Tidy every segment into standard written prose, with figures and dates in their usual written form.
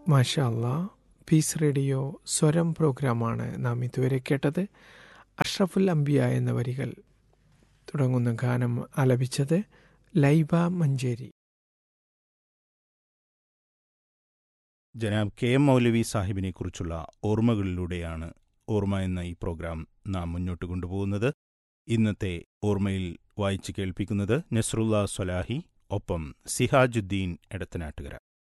മാഷാ അല്ലാ. Piece radio സ്വരം പ്രോഗ്രാമാണ് നാം ഇതുവരെ കേട്ടത്. അഷ്റഫുൽ അംബിയ എന്ന വരികൾ തുടങ്ങുന്ന ഗാനം ആലപിച്ചത് ലൈബ മഞ്ചേരി. ജനാബ് കെ എം മൗലവി സാഹിബിനെ കുറിച്ചുള്ള ഓർമ്മകളിലൂടെയാണ് ഓർമ്മ എന്ന ഈ പ്രോഗ്രാം നാം മുന്നോട്ട് കൊണ്ടുപോകുന്നത്. ഇന്നത്തെ ഓർമ്മയിൽ വായിച്ചു കേൾപ്പിക്കുന്നത് നസ്രുല്ല സ്വലാഹി, ഒപ്പം സിഹാജുദ്ദീൻ എടത്തനാട്ടുകര.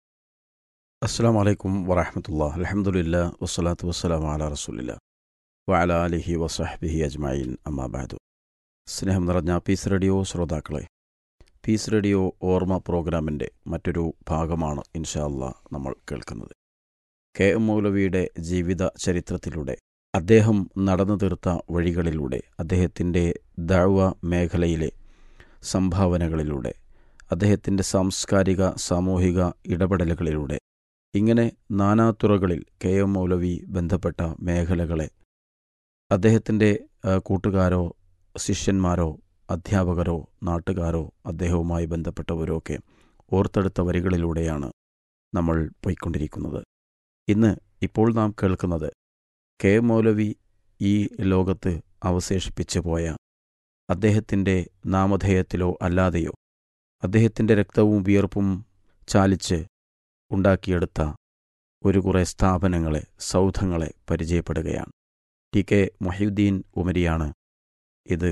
അസ്സലാമു അലൈക്കും വറഹ്മത്തുള്ളാഹി. അൽഹംദുലില്ലാഹി വസ്സലാത്തു വസ്സലാമു അലാ റസൂലില്ലാഹി വഅലാ ആലിഹി വസഹ്ബിഹി അജ്മഈൻ. അമ്മാ ബഅദു. സ്നേഹം നിറഞ്ഞ പീസ് റേഡിയോ ശ്രോതാക്കളെ, പീസ് റേഡിയോ ഓർമ്മ പ്രോഗ്രാമിൻ്റെ മറ്റൊരു ഭാഗമാണ് ഇൻഷാ അല്ലാഹ് നമ്മൾ കേൾക്കുന്നത്. കെ എം മൗലവിയുടെ ജീവിത ചരിത്രത്തിലൂടെ, അദ്ദേഹം നടന്നു തീർത്ത വഴികളിലൂടെ, അദ്ദേഹത്തിൻ്റെ ദഅ്വ മേഖലയിലെ സംഭാവനകളിലൂടെ, അദ്ദേഹത്തിൻ്റെ സാംസ്കാരിക സാമൂഹിക ഇടപെടലുകളിലൂടെ, ഇങ്ങനെ നാനാതുറകളിൽ കെ എം മൗലവി ബന്ധപ്പെട്ട മേഖലകളെ അദ്ദേഹത്തിൻ്റെ കൂട്ടുകാരോ ശിഷ്യന്മാരോ അധ്യാപകരോ നാട്ടുകാരോ അദ്ദേഹവുമായി ബന്ധപ്പെട്ടവരോ ഒക്കെ ഓർത്തെടുത്ത വരികളിലൂടെയാണ് നമ്മൾ പോയിക്കൊണ്ടിരിക്കുന്നത്. ഇപ്പോൾ നാം കേൾക്കുന്നത് കെ എം മൗലവി ഈ ലോകത്ത് അവശേഷിപ്പിച്ചു പോയ, അദ്ദേഹത്തിൻ്റെ നാമധേയത്തിലോ അല്ലാതെയോ അദ്ദേഹത്തിൻ്റെ രക്തവും വിയർപ്പും ചാലിച്ച് ഉണ്ടാക്കിയെടുത്ത ഒരു കുറേ സ്ഥാപനങ്ങളെ, സൗധങ്ങളെ പരിചയപ്പെടുകയാണ്. ടി കെ മുഹ്യുദ്ദീൻ ഉമരിയാണ് ഇത്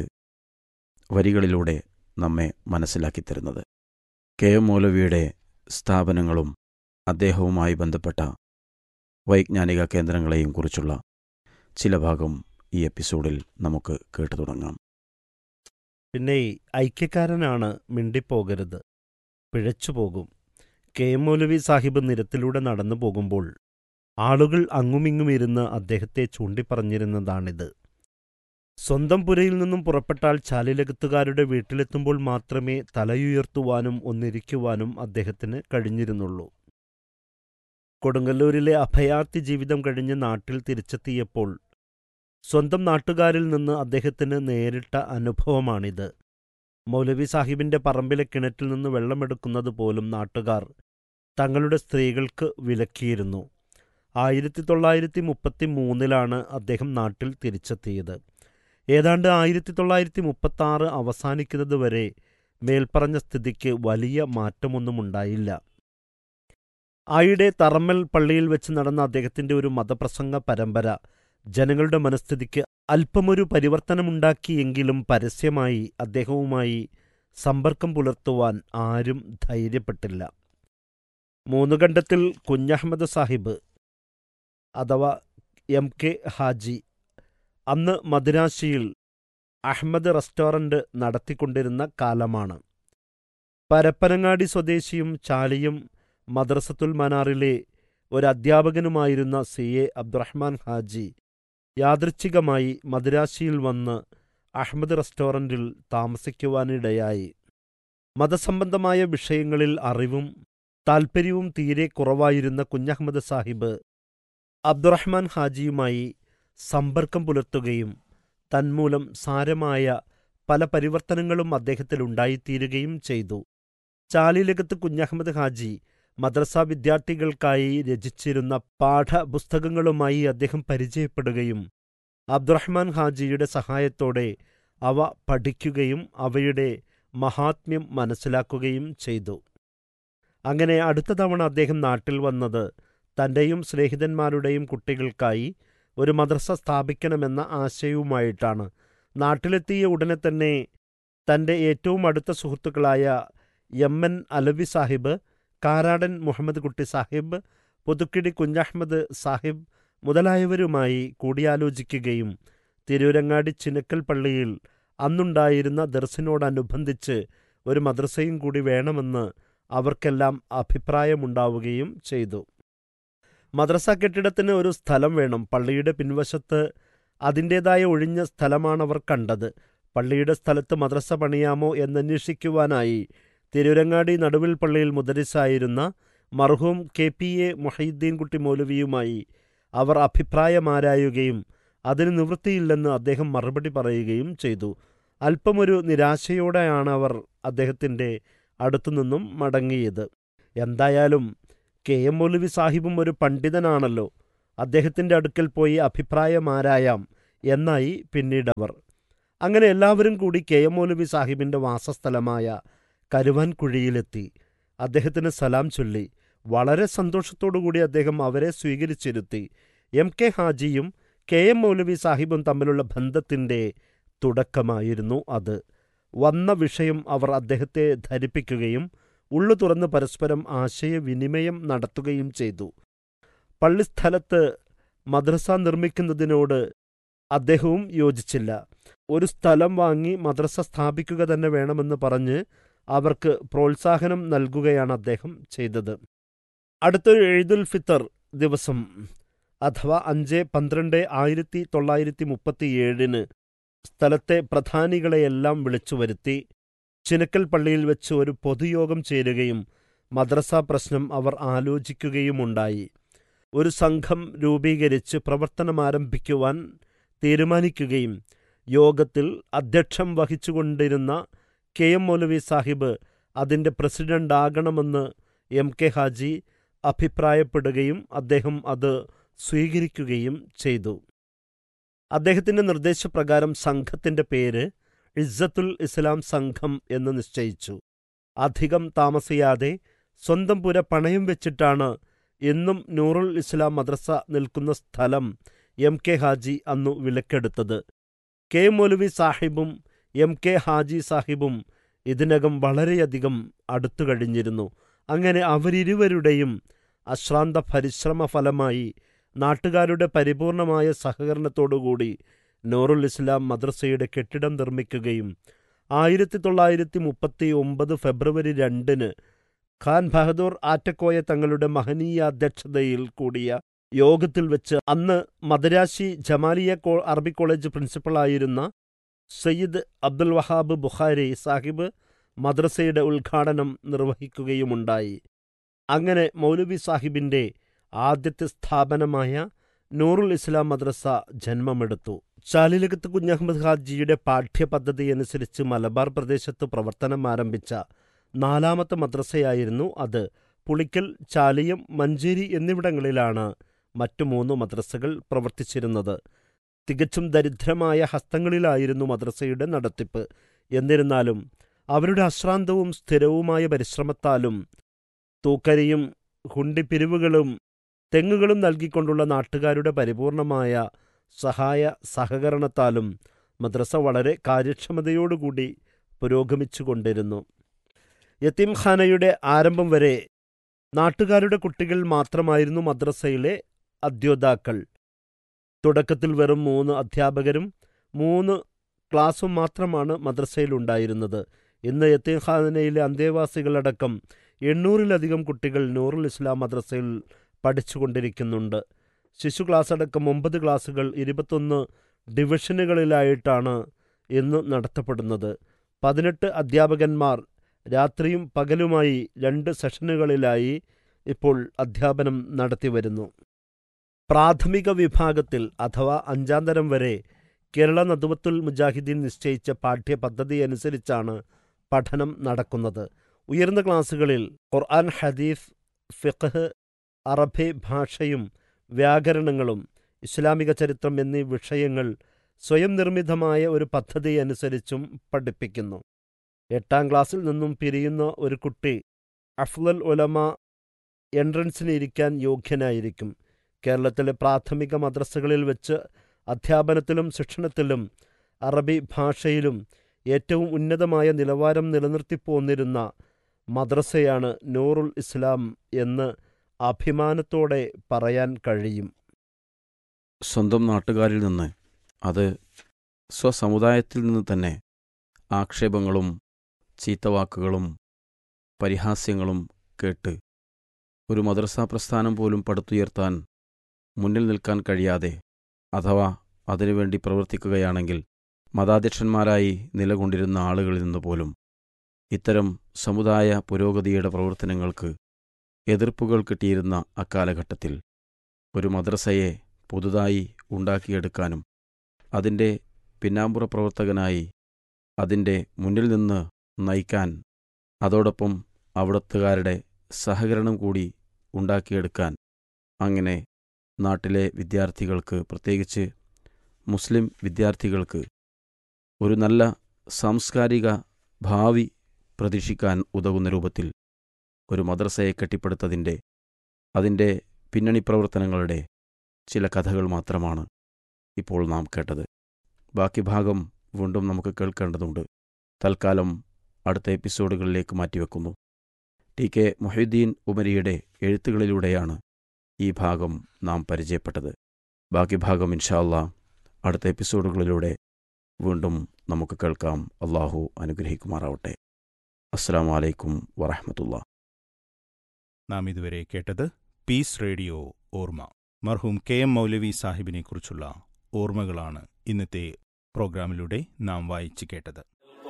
വരികളിലൂടെ നമ്മെ മനസ്സിലാക്കി തരുന്നത്. കെ എം മൗലവിയുടെ സ്ഥാപനങ്ങളും അദ്ദേഹവുമായി ബന്ധപ്പെട്ട വൈജ്ഞാനിക കേന്ദ്രങ്ങളെയും കുറിച്ചുള്ള ചില ഭാഗം ഈ എപ്പിസോഡിൽ നമുക്ക് കേട്ടു തുടങ്ങാം. പിന്നെ ഐക്യക്കാരനാണ്, മിണ്ടിപ്പോകരുത്, പിഴച്ചുപോകും. കെ എം മൗലവി സാഹിബ് നിരത്തിലൂടെ നടന്നു പോകുമ്പോൾ ആളുകൾ അങ്ങുമിങ്ങും ഇരുന്ന് അദ്ദേഹത്തെ ചൂണ്ടിപ്പറഞ്ഞിരുന്നതാണിത്. സ്വന്തം പുരയിൽ നിന്നും പുറപ്പെട്ടാൽ ചാലിലകത്തുകാരുടെ വീട്ടിലെത്തുമ്പോൾ മാത്രമേ തലയുയർത്തുവാനും ഒന്നിരിക്കുവാനും അദ്ദേഹത്തിന് കഴിഞ്ഞിരുന്നുള്ളൂ. കൊടുങ്ങല്ലൂരിലെ അഭയാർത്ഥി ജീവിതം കഴിഞ്ഞ് നാട്ടിൽ തിരിച്ചെത്തിയപ്പോൾ സ്വന്തം നാട്ടുകാരിൽ നിന്ന് അദ്ദേഹത്തിന് നേരിട്ട അനുഭവമാണിത്. മൗലവി സാഹിബിന്റെ പറമ്പിലെ കിണറ്റിൽ നിന്ന് വെള്ളമെടുക്കുന്നത് പോലും നാട്ടുകാർ തങ്ങളുടെ സ്ത്രീകൾക്ക് വിലക്കിയിരുന്നു. 1933 അദ്ദേഹം നാട്ടിൽ തിരിച്ചെത്തിയത്. ഏതാണ്ട് 1936 അവസാനിക്കുന്നത് വരെ മേൽപ്പറഞ്ഞ സ്ഥിതിക്ക് വലിയ മാറ്റമൊന്നുമുണ്ടായില്ല. ആയിടെ തറമ്മൽ പള്ളിയിൽ വെച്ച് നടന്ന അദ്ദേഹത്തിന്റെ ഒരു മതപ്രസംഗ പരമ്പര ജനങ്ങളുടെ മനസ്ഥിതിക്ക് അല്പമൊരു പരിവർത്തനമുണ്ടാക്കിയെങ്കിലും പരസ്യമായി അദ്ദേഹവുമായി സമ്പർക്കം പുലർത്തുവാൻ ആരും ധൈര്യപ്പെട്ടില്ല. മൂന്നുകണ്ടത്തിൽ കുഞ്ഞഹമ്മദ് സാഹിബ് അഥവാ എം കെ ഹാജി അന്ന് മദിരാശിയിൽ അഹമ്മദ് റെസ്റ്റോറന്റ് നടത്തിക്കൊണ്ടിരുന്ന കാലമാണ്. പരപ്പനങ്ങാടി സ്വദേശിയും ചാലിയും മദ്രസത്തുൽ മനാറിലെ ഒരു അധ്യാപകനുമായിരുന്ന സി എ അബ്ദുറഹ്മാൻ ഹാജി യാദൃച്ഛികമായി മദിരാശിയിൽ വന്ന് അഹമ്മദ് റെസ്റ്റോറന്റിൽ താമസിക്കുവാനിടയായി. മതസംബന്ധമായ വിഷയങ്ങളിൽ അറിവും താൽപ്പര്യവും തീരെ കുറവായിരുന്ന കുഞ്ഞഹമ്മദ് സാഹിബ് അബ്ദുറഹ്മാൻ ഹാജിയുമായി സമ്പർക്കം പുലർത്തുകയും തന്മൂലം സാരമായ പല പരിവർത്തനങ്ങളും അദ്ദേഹത്തിലുണ്ടായിത്തീരുകയും ചെയ്തു. ചാലിലകത്ത് കുഞ്ഞഹമ്മദ് ഹാജി മദ്രസ വിദ്യാർത്ഥികൾക്കായി രചിച്ചിരുന്ന പാഠപുസ്തകങ്ങളുമായി അദ്ദേഹം പരിചയപ്പെടുകയും അബ്ദുറഹ്മാൻ ഹാജിയുടെ സഹായത്തോടെ അവ പഠിക്കുകയും അവയുടെ മഹാത്മ്യം മനസ്സിലാക്കുകയും ചെയ്തു. അങ്ങനെ അടുത്ത തവണ അദ്ദേഹം നാട്ടിൽ വന്നത് തൻ്റെയും സ്നേഹിതന്മാരുടെയും കുട്ടികൾക്കായി ഒരു മദ്രസ സ്ഥാപിക്കണമെന്ന ആശയവുമായിട്ടാണ്. നാട്ടിലെത്തിയ ഉടനെ തന്നെ തൻ്റെ ഏറ്റവും അടുത്ത സുഹൃത്തുക്കളായ എം എൻ അലവി സാഹിബ്, കാരാടൻ മുഹമ്മദ് കുട്ടി സാഹിബ്, പുതുക്കിടി കുഞ്ഞഹമ്മദ് സാഹിബ് മുതലായവരുമായി കൂടിയാലോചിക്കുകയും തിരൂരങ്ങാടി ചിനക്കൽ പള്ളിയിൽ അന്നുണ്ടായിരുന്ന ദർസിനോടനുബന്ധിച്ച് ഒരു മദ്രസയും കൂടി വേണമെന്ന് അവർക്കെല്ലാം അഭിപ്രായമുണ്ടാവുകയും ചെയ്തു. മദ്രസ കെട്ടിടത്തിന് ഒരു സ്ഥലം വേണം. പള്ളിയുടെ പിൻവശത്ത് അതിൻ്റേതായ ഒഴിഞ്ഞ സ്ഥലമാണവർ കണ്ടത്. പള്ളിയുടെ സ്ഥലത്ത് മദ്രസ പണിയാമോ എന്നന്വേഷിക്കുവാനായി തിരൂരങ്ങാടി നടുവിൽ പള്ളിയിൽ മുദരിസായിരുന്ന മർഹൂം കെ പി എ മുഹയ്യുദ്ദീൻ കുട്ടി മൗലവിയുമായി അവർ അഭിപ്രായമാരായുകയും അതിന് നിവൃത്തിയില്ലെന്ന് അദ്ദേഹം മറുപടി പറയുകയും ചെയ്തു. അല്പമൊരു നിരാശയോടെയാണ് അവർ അദ്ദേഹത്തിൻ്റെ അടുത്തുനിന്നും മടങ്ങിയത്. എന്തായാലും KM മൗലവി സാഹിബും ഒരു പണ്ഡിതനാണല്ലോ, അദ്ദേഹത്തിൻ്റെ അടുക്കൽ പോയി അഭിപ്രായമാരായാം എന്നായി പിന്നീടവർ. അങ്ങനെ എല്ലാവരും കൂടി KM മൗലവി സാഹിബിൻ്റെ വാസസ്ഥലമായ കരുവാൻകുഴിയിലെത്തി. അദ്ദേഹത്തിന് സലാം ചൊല്ലി. വളരെ സന്തോഷത്തോടുകൂടി അദ്ദേഹം അവരെ സ്വീകരിച്ചിരുത്തി. MK ഹാജിയും KM മൗലവി സാഹിബും തമ്മിലുള്ള ബന്ധത്തിൻ്റെ തുടക്കമായിരുന്നു അത്. വന്ന വിഷയം അവർ അദ്ദേഹത്തെ ധരിപ്പിക്കുകയും ഉള്ളു തുറന്ന് പരസ്പരം ആശയവിനിമയം നടത്തുകയും ചെയ്തു. പള്ളിസ്ഥലത്ത് മദ്രസ നിർമ്മിക്കുന്നതിനോട് അദ്ദേഹവും യോജിച്ചില്ല. ഒരു സ്ഥലം വാങ്ങി മദ്രസ സ്ഥാപിക്കുക തന്നെ വേണമെന്ന് പറഞ്ഞ് അവർക്ക് പ്രോത്സാഹനം നൽകുകയാണ് അദ്ദേഹം ചെയ്തത്. അടുത്തൊരു ഈദുൽ ഫിത്തർ ദിവസം അഥവാ 5/12/1937 സ്ഥലത്തെ പ്രധാനികളെയെല്ലാം വിളിച്ചു വരുത്തി ചിനക്കൽ പള്ളിയിൽ വെച്ച് ഒരു പൊതുയോഗം ചേരുകയും മദ്രസ പ്രശ്നം അവർ ആലോചിക്കുകയുമുണ്ടായി. ഒരു സംഘം രൂപീകരിച്ച് പ്രവർത്തനമാരംഭിക്കുവാൻ തീരുമാനിക്കുകയും യോഗത്തിൽ അധ്യക്ഷം വഹിച്ചുകൊണ്ടിരുന്ന KM മൗലവി സാഹിബ് അതിൻ്റെ പ്രസിഡൻ്റാകണമെന്ന് MK ഹാജി അഭിപ്രായപ്പെടുകയും അദ്ദേഹം അത് സ്വീകരിക്കുകയും ചെയ്തു. അദ്ദേഹത്തിൻ്റെ നിർദ്ദേശപ്രകാരം സംഘത്തിൻ്റെ പേര് ഇസ്സത്തുൽ ഇസ്ലാം സംഘം എന്ന് നിശ്ചയിച്ചു. അധികം താമസിയാതെ സ്വന്തം പുര പണയം വെച്ചിട്ടാണ് എന്നും നൂറുൽ ഇസ്ലാം മദ്രസ നിൽക്കുന്ന സ്ഥലം MK ഹാജി അന്നു വിലക്കെടുത്തത്. KM മൗലവി സാഹിബും MK ഹാജി സാഹിബും ഇതിനകം വളരെയധികം അടുത്തു കഴിഞ്ഞിരുന്നു. അങ്ങനെ അവരിരുവരുടെയും അശ്രാന്ത പരിശ്രമ ഫലമായി നാട്ടുകാരുടെ പരിപൂർണമായ സഹകരണത്തോടുകൂടി നൂറുൽ ഇസ്ലാം മദ്രസയുടെ കെട്ടിടം നിർമ്മിക്കുകയും 1939 ഫെബ്രുവരി 2 ഖാൻ ബഹദൂർ ആറ്റക്കോയ തങ്ങളുടെ മഹനീയ അധ്യക്ഷതയിൽ കൂടിയ യോഗത്തിൽ വെച്ച് അന്ന് മദരാശി ജമാലിയ അറബി കോളേജ് പ്രിൻസിപ്പളായിരുന്ന സയ്യിദ് അബ്ദുൽ വഹാബ് ബുഖാരി സാഹിബ് മദ്രസയുടെ ഉദ്ഘാടനം നിർവഹിക്കുകയുമുണ്ടായി. അങ്ങനെ മൗലവി സാഹിബിൻ്റെ ആദ്യത്തെ സ്ഥാപനമായ നൂറുൽ ഇസ്ലാം മദ്രസ ജന്മമെടുത്തു. ചാലിലകത്ത് കുഞ്ഞഹമ്മദ് ഹാജിയുടെ പാഠ്യപദ്ധതി അനുസരിച്ച് മലബാർ പ്രദേശത്ത് പ്രവർത്തനം ആരംഭിച്ച 4ാമത്തെ മദ്രസയായിരുന്നു അത്. പുളിക്കൽ, ചാലിയം, മഞ്ചേരി എന്നിവിടങ്ങളിലാണ് മറ്റു 3 മദ്രസകൾ പ്രവർത്തിച്ചിരുന്നത്. തികച്ചും ദരിദ്രമായ ഹസ്തങ്ങളിലായിരുന്നു മദ്രസയുടെ നടത്തിപ്പ്. എന്നിരുന്നാലും അവരുടെ അശ്രാന്തവും സ്ഥിരവുമായ പരിശ്രമത്താലും തൂക്കരിയും ഹുണ്ടിപ്പിരിവുകളും തെങ്ങുകളും നൽകിക്കൊണ്ടുള്ള നാട്ടുകാരുടെ പരിപൂർണമായ സഹായ സഹകരണത്താലും മദ്രസ വളരെ കാര്യക്ഷമതയോടുകൂടി പുരോഗമിച്ചുകൊണ്ടിരുന്നു. യത്തീംഖാനയുടെ ആരംഭം വരെ നാട്ടുകാരുടെ കുട്ടികൾ മാത്രമായിരുന്നു മദ്രസയിലെ അധ്യോതാക്കൾ. തുടക്കത്തിൽ വെറും 3 അധ്യാപകരും 3 ക്ലാസും മാത്രമാണ് മദ്രസയിലുണ്ടായിരുന്നത്. ഇന്ന് യത്തീംഖാനയിലെ അന്തേവാസികളടക്കം 800-ലധികം കുട്ടികൾ നൂറുൽ ഇസ്ലാം മദ്രസയിൽ പഠിച്ചുകൊണ്ടിരിക്കുന്നുണ്ട്. ശിശു ക്ലാസ് അടക്കം 9 ക്ലാസുകൾ 21 ഡിവിഷനുകളിലായിട്ടാണ് ഇന്ന് നടത്തപ്പെടുന്നത്. 18 അധ്യാപകന്മാർ രാത്രിയും പകലുമായി 2 സെഷനുകളിലായി ഇപ്പോൾ അധ്യാപനം നടത്തിവരുന്നു. പ്രാഥമിക വിഭാഗത്തിൽ അഥവാ 5ാം തരം വരെ കേരള നദ്വത്തുൽ മുജാഹിദീൻ നിശ്ചയിച്ച പാഠ്യപദ്ധതി അനുസരിച്ചാണ് പഠനം നടക്കുന്നത്. ഉയർന്ന ക്ലാസുകളിൽ ഖുർആൻ, ഹദീസ്, ഫിഖ്ഹ്, അറബി ഭാഷയും വ്യാകരണങ്ങളും ഇസ്ലാമിക ചരിത്രം എന്നീ വിഷയങ്ങൾ സ്വയം നിർമ്മിതമായ ഒരു പദ്ധതി അനുസരിച്ചും പഠിപ്പിക്കുന്നു. 8ാം ക്ലാസ്സിൽ നിന്നും പിരിയുന്ന ഒരു കുട്ടി അഫ്ളൽ ഉലമ എൻട്രൻസിന് ഇരിക്കാൻ യോഗ്യനായിരിക്കും. കേരളത്തിലെ പ്രാഥമിക മദ്രസകളിൽ വെച്ച് അധ്യാപനത്തിലും ശിക്ഷണത്തിലും അറബി ഭാഷയിലും ഏറ്റവും ഉന്നതമായ നിലവാരം നിലനിർത്തിപ്പോന്നിരുന്ന മദ്രസയാണ് നൂറുൽ ഇസ്ലാം എന്ന് അഭിമാനത്തോടെ പറയാൻ കഴിയും. സ്വന്തം നാട്ടുകാരിൽ നിന്ന്, അത് സ്വസമുദായത്തിൽ നിന്ന് തന്നെ ആക്ഷേപങ്ങളും ചീത്തവാക്കുകളും പരിഹാസ്യങ്ങളും കേട്ട് ഒരു മദ്രസാ പ്രസ്ഥാനം പോലും പടുത്തുയർത്താൻ മുന്നിൽ നിൽക്കാൻ കഴിയാതെ അഥവാ അതിനുവേണ്ടി പ്രവർത്തിക്കുകയാണെങ്കിൽ മതാധ്യക്ഷന്മാരായി നിലകൊണ്ടിരുന്ന ആളുകളിൽ നിന്ന് പോലും ഇത്തരം സമുദായ പുരോഗതിയുടെ പ്രവർത്തനങ്ങൾക്ക് എതിർപ്പുകൾ കിട്ടിയിരുന്ന അക്കാലഘട്ടത്തിൽ ഒരു മദ്രസയെ പുതുതായി ഉണ്ടാക്കിയെടുക്കാനും അതിൻ്റെ പിന്നാമ്പുറ പ്രവർത്തകനായി അതിൻ്റെ മുന്നിൽ നിന്ന് നയിക്കാൻ അതോടൊപ്പം അവിടത്തുകാരുടെ സഹകരണം കൂടി ഉണ്ടാക്കിയെടുക്കാൻ അങ്ങനെ നാട്ടിലെ വിദ്യാർത്ഥികൾക്ക്, പ്രത്യേകിച്ച് മുസ്ലിം വിദ്യാർത്ഥികൾക്ക് ഒരു നല്ല സാംസ്കാരിക ഭാവി പ്രതീക്ഷിക്കാൻ ഉതകുന്ന രൂപത്തിൽ ഒരു മദ്രസയെ കെട്ടിപ്പടുത്തതിൻ്റെ, അതിൻ്റെ പിന്നണി പ്രവർത്തനങ്ങളുടെ ചില കഥകൾ മാത്രമാണ് ഇപ്പോൾ നാം കേട്ടത്. ബാക്കി ഭാഗം വീണ്ടും നമുക്ക് കേൾക്കേണ്ടതുണ്ട്. തൽക്കാലം അടുത്ത എപ്പിസോഡുകളിലേക്ക് മാറ്റിവെക്കുന്നു. TK മുഹ്യിദ്ദീൻ ഉമരിയുടെ എഴുത്തുകളിലൂടെയാണ് ഈ ഭാഗം നാം പരിചയപ്പെട്ടത്. ബാക്കി ഭാഗം ഇൻഷാ അല്ലാഹ് അടുത്ത എപ്പിസോഡുകളിലൂടെ വീണ്ടും നമുക്ക് കേൾക്കാം. അള്ളാഹു അനുഗ്രഹിക്കുമാറാവട്ടെ. അസ്സലാമു അലൈക്കും വറഹ്മത്തുള്ളാഹി. നാം ഇതുവരെ കേട്ടത് പീസ് റേഡിയോ ഓർമ്മ. മർഹൂം KM മൗലവി സാഹിബിനെക്കുറിച്ചുള്ള ഓർമ്മകളാണ് ഇന്നത്തെ പ്രോഗ്രാമിലൂടെ നാം വായിച്ചു കേട്ടത്.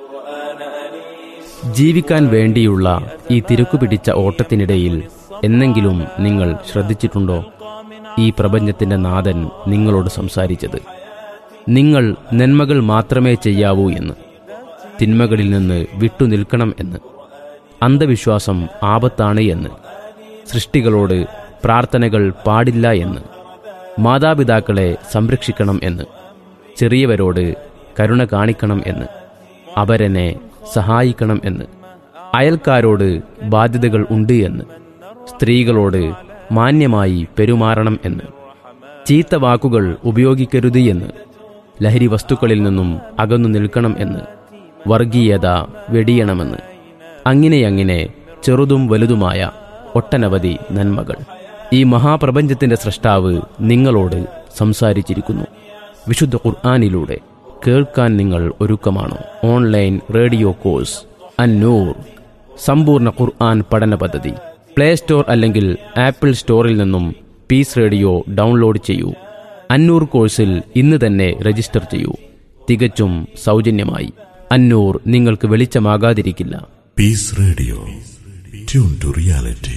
ജീവിക്കാൻ വേണ്ടിയുള്ള ഈ തിരക്കുപിടിച്ച ഓട്ടത്തിനിടയിൽ എന്നെങ്കിലും നിങ്ങൾ ശ്രദ്ധിച്ചിട്ടുണ്ടോ ഈ പ്രപഞ്ചത്തിന്റെ നാഥൻ നിങ്ങളോട് സംസാരിച്ചത്? നിങ്ങൾ നന്മകൾ മാത്രമേ ചെയ്യാവൂ എന്ന്, തിന്മകളിൽ നിന്ന് വിട്ടുനിൽക്കണം എന്ന്, അന്ധവിശ്വാസം ആപത്താണ് എന്ന്, സൃഷ്ടികളോട് പ്രാർത്ഥനകൾ പാടില്ല എന്ന്, മാതാപിതാക്കളെ സംരക്ഷിക്കണം എന്ന്, ചെറിയവരോട് കരുണ കാണിക്കണം എന്ന്, അവരെന്നെ സഹായിക്കണം എന്ന്, അയൽക്കാരോട് ബാധ്യതകൾ ഉണ്ട് എന്ന്, സ്ത്രീകളോട് മാന്യമായി പെരുമാറണം എന്ന്, ചീത്ത വാക്കുകൾ ഉപയോഗിക്കരുത് എന്ന്, ലഹരി വസ്തുക്കളിൽ നിന്നും അകന്നു നിൽക്കണം എന്ന്, വർഗീയത വെടിയണമെന്ന്, അങ്ങനെ ചെറുതും വലുതുമായ ഒട്ടനവധി നന്മകൾ ഈ മഹാപ്രപഞ്ചത്തിന്റെ സ്രഷ്ടാവ് നിങ്ങളോട് സംസാരിച്ചിരിക്കുന്നു. വിശുദ്ധ ഖുർആനിലൂടെ കേൾക്കാൻ നിങ്ങൾ ഒരുക്കമാണോ? ഓൺലൈൻ റേഡിയോ കോഴ്സ് അന്നൂർ സമ്പൂർണ്ണ ഖുർആൻ പഠന പദ്ധതി. പ്ലേ സ്റ്റോർ അല്ലെങ്കിൽ ആപ്പിൾ സ്റ്റോറിൽ നിന്നും പീസ് റേഡിയോ ഡൗൺലോഡ് ചെയ്യൂ. അന്നൂർ കോഴ്സിൽ ഇന്ന് തന്നെ രജിസ്റ്റർ ചെയ്യൂ. തികച്ചും സൗജന്യമായി. അന്നൂർ നിങ്ങൾക്ക് വെളിച്ചമാകാതിരിക്കില്ല. Piece radio, tune to reality.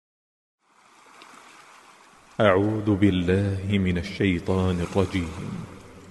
أعوذ بالله من الشيطان الرجيم.